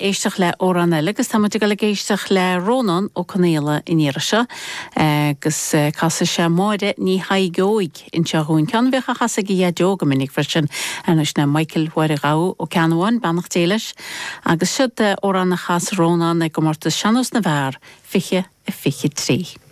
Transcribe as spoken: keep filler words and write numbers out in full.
éisteach le óranna agus tá muid go le géisteach le Rónan ó Conéla in Irisha agus casa sé máide ní haigóig in teagún cean bhecha chasa gí joga minnig frisin anis na Michael Huarigá ó Canháin bannach téiles agus siad óranna chas Rónan ag go marta seanos na bhar fiche a fiche trí.